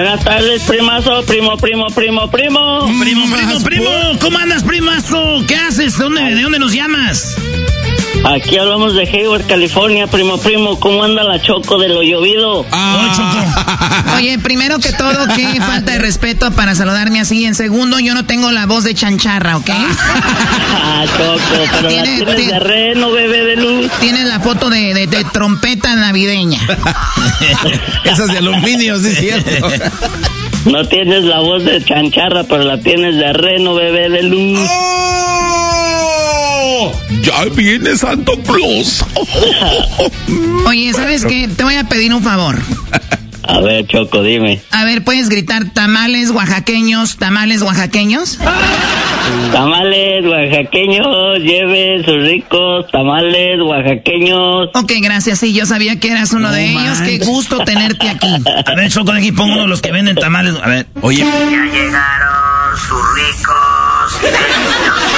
Buenas tardes, primazo, primo. ¿Cómo andas, primazo? ¿Qué haces? ¿De dónde nos llamas? Aquí hablamos de Hayward, California, primo. ¿Cómo anda la Choco de lo llovido? Choco. Oye, primero que todo, qué falta de respeto para saludarme así. En segundo, yo no tengo la voz de chancharra, ¿ok? Choco, pero la tienes de reno, bebé de luz. Tienes la foto de trompeta navideña. Esas de aluminio, sí es cierto. No tienes la voz de chancharra, pero la tienes de reno, bebé de luz. Ya viene Santo Claus. Oye, ¿sabes qué? Te voy a pedir un favor. A ver, Choco, dime. A ver, ¿puedes gritar tamales oaxaqueños? Tamales oaxaqueños, lleve sus ricos tamales oaxaqueños. Ok, gracias, sí, yo sabía que eras uno de ellos. Qué gusto tenerte aquí. A ver, Choco, aquí pongo uno de los que venden tamales. A ver, oye. Ya llegaron sus ricos, deliciosos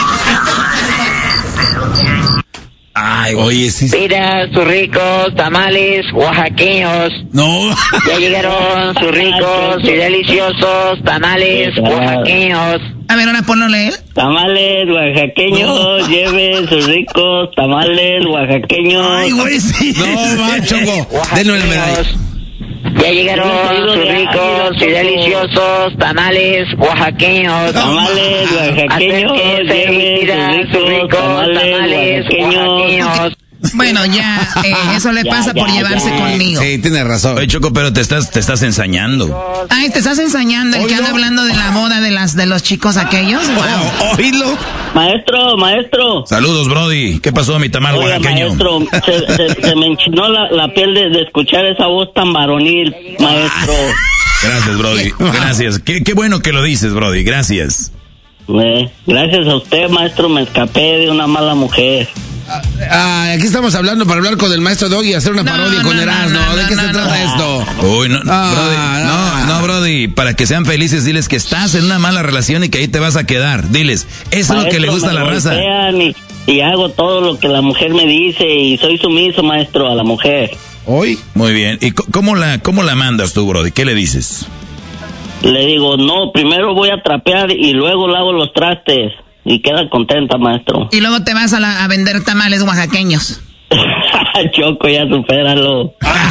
tamales. Ay, oye, sí. Mira sus ricos tamales oaxaqueños. No. Ya llegaron sus ricos y deliciosos tamales oaxaqueños. A ver, ahora ponlo a él. Tamales oaxaqueños, lleve sus ricos tamales oaxaqueños. Ay, güey, sí. No, va, Choco. Denle la medalla. Ya llegaron sus ricos y deliciosos tamales oaxaqueños. Tamales oaxaqueños, lleve sus ricos tamales oaxaqueños. Bueno, ya, eso le pasa por llevarse conmigo. Sí, tienes razón. Oye, Choco, pero te estás ensañando. Ay, te estás ensañando, el que anda hablando de la moda de los chicos aquellos. Wow. Oílo. Maestro. Saludos, Brody. ¿Qué pasó, mi tamal oaxaqueño? Maestro, se me enchinó la piel de escuchar esa voz tan varonil, maestro. Gracias, Brody. Gracias. Qué bueno que lo dices, Brody. Gracias. Gracias a usted, maestro, me escapé de una mala mujer. Aquí estamos hablando para hablar con el maestro Doggy y hacer una parodia con Erasmo. ¿De qué se trata esto? Uy, no, Brody, para que sean felices, diles que estás en una mala relación y que ahí te vas a quedar. Diles, eso es lo que le gusta a la raza. Y hago todo lo que la mujer me dice y soy sumiso, maestro, a la mujer. ¿Hoy? Muy bien. ¿Y cómo la mandas tú, Brody? ¿Qué le dices? Le digo, no, primero voy a trapear y luego lavo los trastes. Y queda contenta, maestro. Y luego te vas a vender tamales oaxaqueños. Choco, ya supéralo.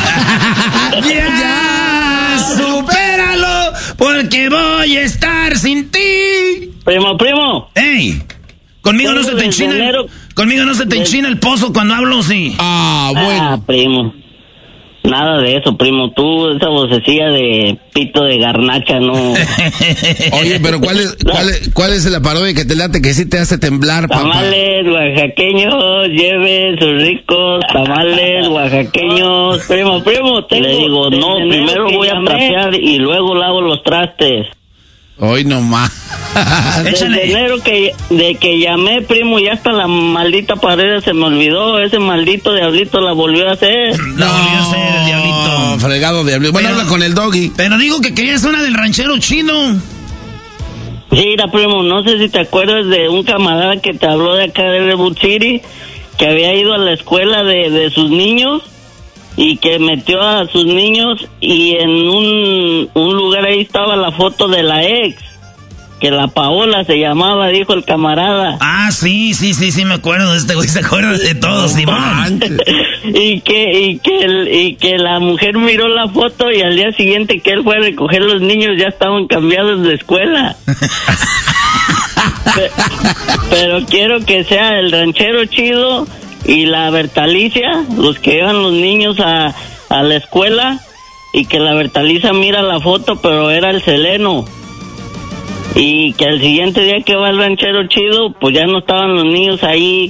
¡Ya, supéralo! Porque voy a estar sin ti. Primo. ¡Ey! Conmigo no se te enchina el pozo cuando hablo, sí. Bueno. Primo. Nada de eso, primo. Tú, esa vocecilla de pito de garnacha, no. Oye, pero ¿cuál es la parodia que te late, que sí te hace temblar, papá? Tamales oaxaqueños, lleve sus ricos tamales oaxaqueños. Primo, le digo, no, primero voy a trapear y luego lavo los trastes. Hoy nomás. Desde enero de que llamé, primo, ya hasta la maldita pared se me olvidó. Ese maldito diablito la volvió a hacer. La volvió a hacer el diablito. Fregado diablito. Bueno, habla con el Doggy. Pero digo que querías una del ranchero chino. Mira, primo, no sé si te acuerdas de un camarada que te habló de acá de Redwood City, que había ido a la escuela de sus niños y que metió a sus niños y en un lugar ahí estaba la foto de la ex, que la Paola se llamaba, dijo el camarada. Ah, sí, me acuerdo de este güey, se acuerda de todo, Simón. y que la mujer miró la foto y al día siguiente que él fue a recoger los niños ya estaban cambiados de escuela. Pero quiero que sea el ranchero chido y la Bertalicia, los que llevan los niños a la escuela, y que la Bertalicia mira la foto, pero era el Seleno. Y que al siguiente día que va el ranchero chido, pues ya no estaban los niños ahí